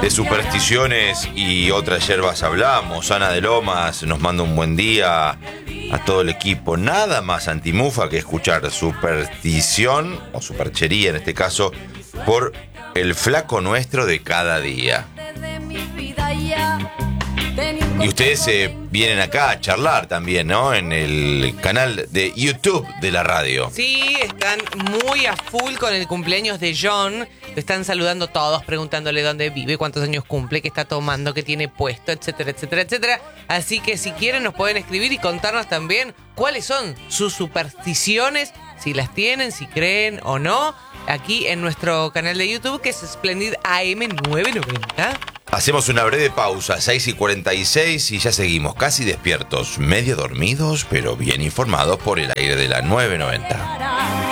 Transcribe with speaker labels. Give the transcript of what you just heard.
Speaker 1: De supersticiones y otras hierbas hablamos. Ana de Lomas nos manda un buen día a todo el equipo. Nada más antimufa que escuchar superstición, o superchería en este caso, por el flaco nuestro de cada día. Y ustedes vienen acá a charlar también, ¿no? En el canal de YouTube de la radio.
Speaker 2: Sí, están muy a full con el cumpleaños de John. Lo están saludando todos, preguntándole dónde vive, cuántos años cumple, qué está tomando, qué tiene puesto, etcétera, etcétera, etcétera. Así que si quieren nos pueden escribir y contarnos también cuáles son sus supersticiones, si las tienen, si creen o no, aquí en nuestro canal de YouTube, que es Splendid AM990.
Speaker 1: Hacemos una breve pausa, 6:46, y ya seguimos casi despiertos, medio dormidos, pero bien informados por el aire de la 990.